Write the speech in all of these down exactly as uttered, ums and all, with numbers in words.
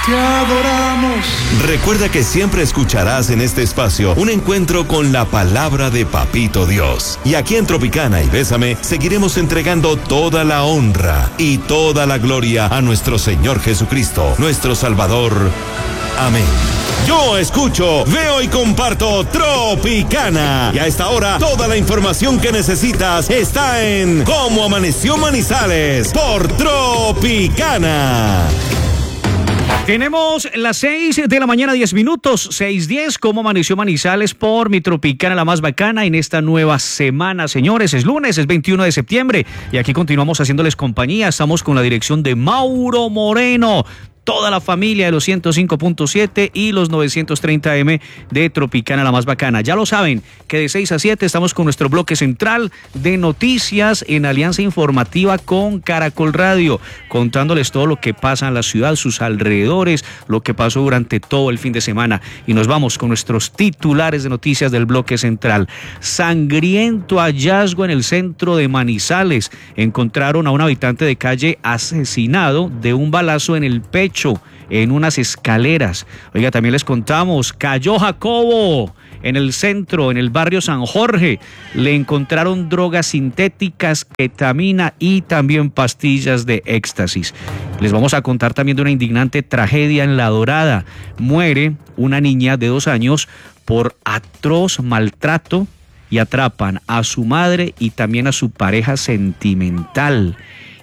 Te adoramos. Recuerda que siempre escucharás en este espacio un encuentro con la palabra de Papito Dios. Y aquí en Tropicana y Bésame seguiremos entregando toda la honra y toda la gloria a nuestro Señor Jesucristo, nuestro Salvador. Amén. Yo escucho, veo y comparto Tropicana. Y a esta hora, toda la información que necesitas está en Cómo Amaneció Manizales por Tropicana. Tenemos las seis de la mañana, diez minutos, seis diez, Cómo Amaneció Manizales por mi Tropicana, la más bacana en esta nueva semana, señores. Es lunes, es veintiuno de septiembre y aquí continuamos haciéndoles compañía. Estamos con la dirección de Mauro Moreno. Toda la familia de los ciento cinco punto siete y los novecientos treinta eme de Tropicana, la más bacana. Ya lo saben, que de seis a siete estamos con nuestro bloque central de noticias en alianza informativa con Caracol Radio, contándoles todo lo que pasa en la ciudad, sus alrededores, lo que pasó durante todo el fin de semana. Y nos vamos con nuestros titulares de noticias del bloque central. Sangriento hallazgo en el centro de Manizales. Encontraron a un habitante de calle asesinado de un balazo en el pecho en unas escaleras. Oiga, también les contamos, cayó Jacobo en el centro, en el barrio San Jorge. Le encontraron drogas sintéticas, ketamina y también pastillas de éxtasis. Les vamos a contar también de una indignante tragedia en La Dorada. Muere una niña de dos años por atroz maltrato y atrapan a su madre y también a su pareja sentimental.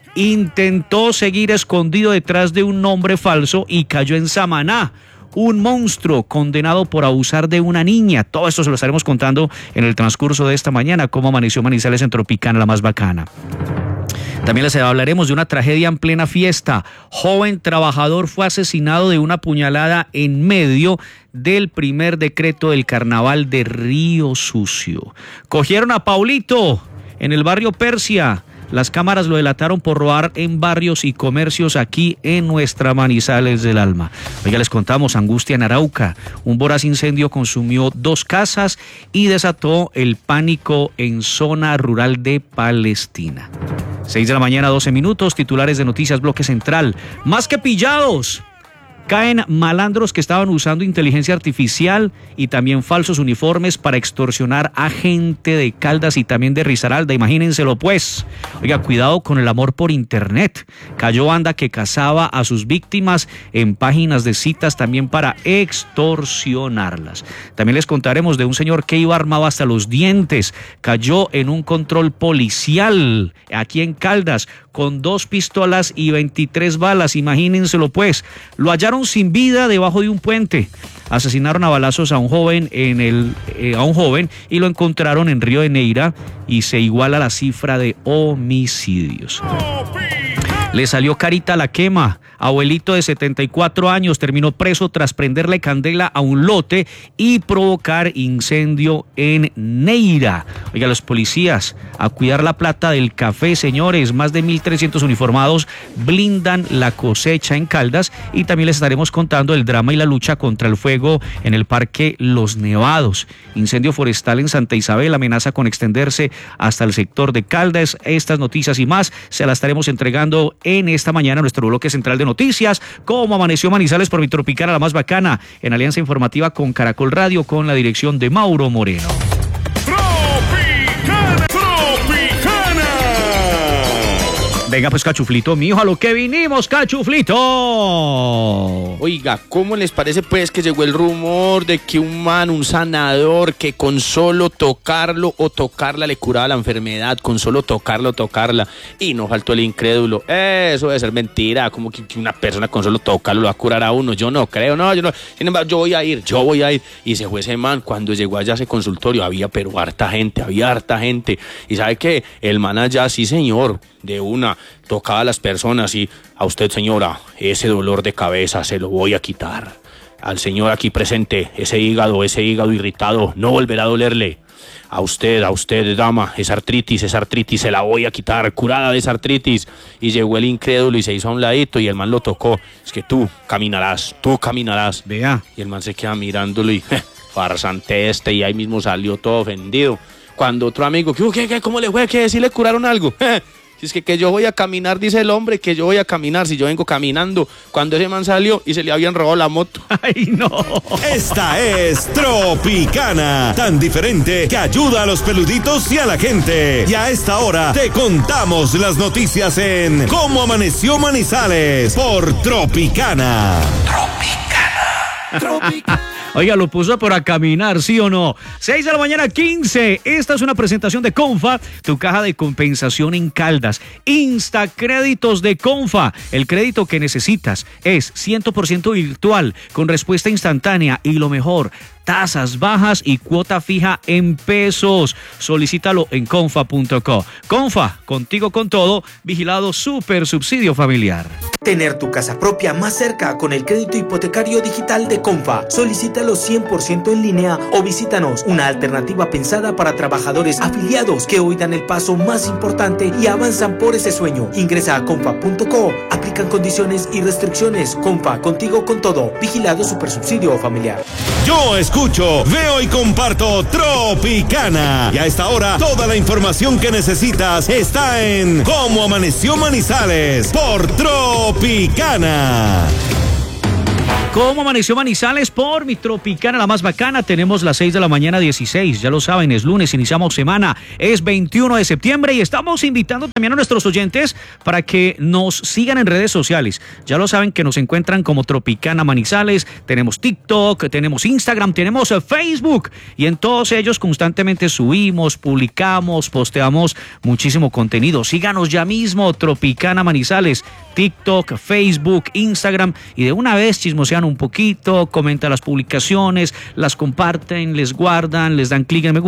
Intentó seguir escondido detrás de un nombre falso y cayó en Samaná. Un monstruo condenado por abusar de una niña. Todo esto se lo estaremos contando en el transcurso de esta mañana. Cómo amaneció Manizales en Tropicana, la más bacana. También les hablaremos de una tragedia en plena fiesta. Joven trabajador fue asesinado de una puñalada en medio del primer decreto del carnaval de Río Sucio. Cogieron a Paulito en el barrio Persia. Las cámaras lo delataron por robar en barrios y comercios aquí en nuestra Manizales del Alma. Oiga, les contamos, angustia en Arauca. Un voraz incendio consumió dos casas y desató el pánico en zona rural de Palestina. seis de la mañana, doce minutos, titulares de Noticias Bloque Central. Más que pillados. Caen malandros que estaban usando inteligencia artificial y también falsos uniformes para extorsionar a gente de Caldas y también de Risaralda. Imagínenselo pues. Oiga, cuidado con el amor por internet. Cayó banda que cazaba a sus víctimas en páginas de citas también para extorsionarlas. También les contaremos de un señor que iba armado hasta los dientes. Cayó en un control policial aquí en Caldas con dos pistolas y veintitrés balas. Imagínenselo pues. Lo hallaron sin vida debajo de un puente. Asesinaron a balazos a un joven en el eh, a un joven y lo encontraron en Río de Neira y se iguala la cifra de homicidios. Le salió carita la quema. Abuelito de setenta y cuatro años terminó preso tras prenderle candela a un lote y provocar incendio en Neira. Oiga, los policías a cuidar la plata del café, señores. Más de mil trescientos uniformados blindan la cosecha en Caldas y también les estaremos contando el drama y la lucha contra el fuego en el Parque Los Nevados. Incendio forestal en Santa Isabel amenaza con extenderse hasta el sector de Caldas. Estas noticias y más se las estaremos entregando en esta mañana nuestro bloque central de noticias. Cómo amaneció Manizales por mi Tropicana, la más bacana, en alianza informativa con Caracol Radio, con la dirección de Mauro Moreno. Tropicana, Tropicana. Venga pues, Cachuflito, mijo, a lo que vinimos, Cachuflito. Oiga, ¿cómo les parece pues que llegó el rumor de que un man, un sanador, que con solo tocarlo o tocarla le curaba la enfermedad, con solo tocarlo o tocarla? Y no faltó el incrédulo. Eso debe ser mentira, como que, que una persona con solo tocarlo lo va a curar a uno. Yo no creo, no, yo no. Sin embargo, yo voy a ir, yo voy a ir. Y se fue ese man. Cuando llegó allá a ese consultorio, había pero harta gente, había harta gente. Y ¿sabe qué? El man allá, sí señor, de una, tocaba a las personas y a usted, señora, ese dolor de cabeza se lo voy a quitar. Al señor aquí presente, ese hígado, ese hígado irritado no volverá a dolerle. A usted, a usted, dama, esa artritis, esa artritis se la voy a quitar, curada de esa artritis. Y llegó el incrédulo y se hizo a un ladito y el man lo tocó. Es que tú caminarás, tú caminarás. Vea. Y el man se queda mirándolo y farsante este, y ahí mismo salió todo ofendido. Cuando otro amigo, ¿qué, qué, qué, cómo le fue? ¿Qué? ¿Sí le curaron algo? Si es que, que yo voy a caminar, dice el hombre, que yo voy a caminar, si yo vengo caminando, cuando ese man salió y se le habían robado la moto. Ay, no. Esta es Tropicana, tan diferente que ayuda a los peluditos y a la gente. Y a esta hora te contamos las noticias en Cómo Amaneció Manizales por Tropicana. Tropicana. Tropicana. Oiga, lo puso para caminar, ¿sí o no? seis de la mañana, quince. Esta es una presentación de Confa, tu caja de compensación en Caldas. Instacréditos de Confa. El crédito que necesitas es cien por ciento virtual, con respuesta instantánea y lo mejor, tasas bajas y cuota fija en pesos. Solicítalo en confa punto co. Confa, contigo con todo, vigilado super subsidio familiar. Tener tu casa propia más cerca con el crédito hipotecario digital de Confa. Solicítalo cien por ciento en línea o visítanos, una alternativa pensada para trabajadores afiliados que hoy dan el paso más importante y avanzan por ese sueño. Ingresa a confa punto co. Aplican condiciones y restricciones. Confa, contigo con todo. Vigilado super subsidio familiar. Yo escucho, veo y comparto Tropicana. Y a esta hora, toda la información que necesitas está en Cómo Amaneció Manizales por Tropicana. ¿Cómo amaneció Manizales por mi Tropicana, la más bacana? Tenemos las seis de la mañana, dieciséis. Ya lo saben, es lunes, iniciamos semana. Es veintiuno de septiembre y estamos invitando también a nuestros oyentes para que nos sigan en redes sociales. Ya lo saben que nos encuentran como Tropicana Manizales. Tenemos TikTok, tenemos Instagram, tenemos Facebook. Y en todos ellos constantemente subimos, publicamos, posteamos muchísimo contenido. Síganos ya mismo, Tropicana Manizales. TikTok, Facebook, Instagram. Y de una vez chismosean un poquito, comentan las publicaciones, las comparten, les guardan, les dan clic en me gusta.